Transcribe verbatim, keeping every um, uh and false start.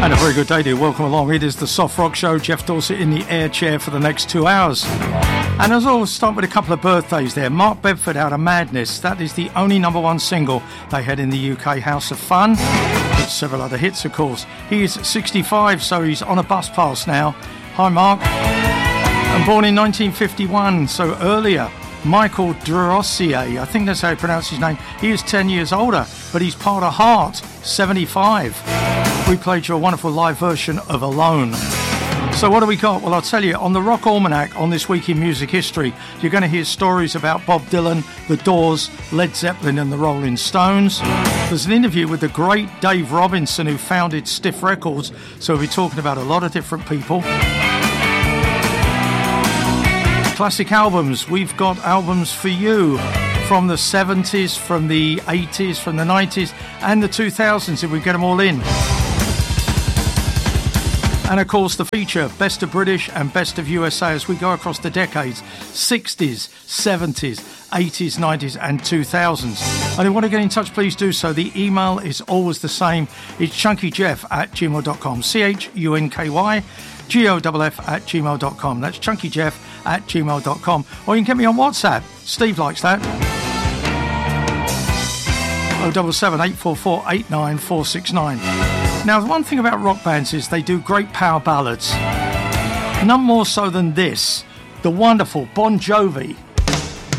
And a very good day to you. Welcome along. It is the Soft Rock Show. Jeff Dorset in the air chair for the next two hours. And as always, start with a couple of birthdays there. Mark Bedford out of Madness. That is the only number one single they had in the U K, House of Fun. With several other hits, of course. He is sixty-five, so he's on a bus pass now. Hi, Mark. And born in nineteen fifty-one, so earlier. Michael Drossier, I think that's how you pronounce his name. He is ten years older, but he's part of Heart, seventy-five. We played you a wonderful live version of Alone. So what do we got? Well, I'll tell you, on the Rock Almanac on This Week in Music History, you're going to hear stories about Bob Dylan, The Doors, Led Zeppelin and the Rolling Stones. There's an interview with the great Dave Robinson, who founded Stiff Records, so we'll be talking about a lot of different people. Classic albums. We've got albums for you from the seventies, from the eighties, from the nineties and the two thousands, if we get them all in. And of course the feature, Best of British and Best of U S A, as we go across the decades, sixties, seventies, eighties, nineties and two thousands. And if you want to get in touch, please do so. The email is always the same. It's chunkyjeff at gmail dot com. C H U N K Y G O F F at gmail dot com. That's chunkyjeff at gmail dot com. Or you can get me on WhatsApp. Steve likes that. oh seven seven, eight four four, eight nine four six nine. Now, the one thing about rock bands is they do great power ballads. None more so than this. The wonderful Bon Jovi